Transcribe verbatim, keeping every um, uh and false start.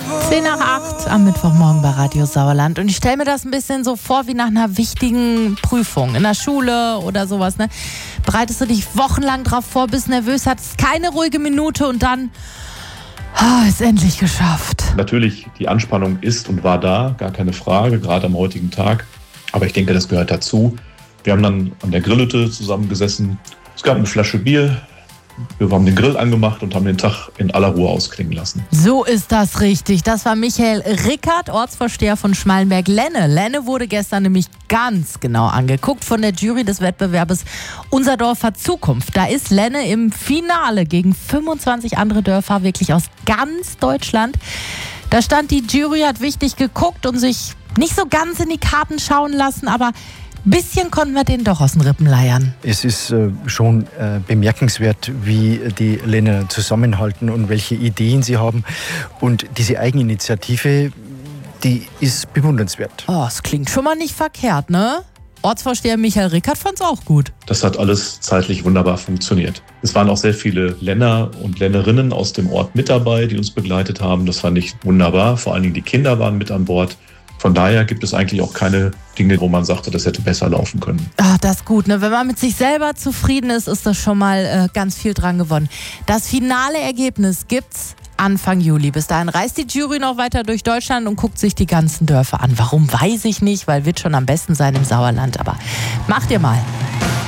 zehn nach acht am Mittwochmorgen bei Radio Sauerland. Und ich stelle mir das ein bisschen so vor wie nach einer wichtigen Prüfung in der Schule oder sowas. Ne? Bereitest du dich wochenlang drauf vor, bist nervös, hattest keine ruhige Minute und dann oh, ist endlich geschafft. Natürlich, die Anspannung ist und war da, gar keine Frage, gerade am heutigen Tag. Aber ich denke, das gehört dazu. Wir haben dann an der Grillhütte zusammengesessen. Es gab eine Flasche Bier. Wir haben den Grill angemacht und haben den Tag in aller Ruhe ausklingen lassen. So ist das richtig. Das war Michael Rickert, Ortsvorsteher von Schmallenberg-Lenne. Lenne wurde gestern nämlich ganz genau angeguckt von der Jury des Wettbewerbes Unser Dorf hat Zukunft. Da ist Lenne im Finale gegen fünfundzwanzig andere Dörfer, wirklich aus ganz Deutschland. Da stand die Jury, hat wichtig geguckt und sich nicht so ganz in die Karten schauen lassen, aber bisschen konnten wir den doch aus den Rippen leiern. Es ist äh, schon äh, bemerkenswert, wie die Lenner zusammenhalten und welche Ideen sie haben. Und diese Eigeninitiative, die ist bewundernswert. Oh, es klingt schon mal nicht verkehrt, ne? Ortsvorsteher Michael Rickert fand's auch gut. Das hat alles zeitlich wunderbar funktioniert. Es waren auch sehr viele Lenner und Lennerinnen aus dem Ort mit dabei, die uns begleitet haben. Das fand ich wunderbar. Vor allen Dingen die Kinder waren mit an Bord. Von daher gibt es eigentlich auch keine Dinge, wo man sagte, das hätte besser laufen können. Ach, das ist gut, ne? Wenn man mit sich selber zufrieden ist, ist das schon mal äh, ganz viel dran gewonnen. Das finale Ergebnis gibt's Anfang Juli. Bis dahin reist die Jury noch weiter durch Deutschland und guckt sich die ganzen Dörfer an. Warum, weiß ich nicht, weil wird schon am besten sein im Sauerland. Aber macht ihr mal.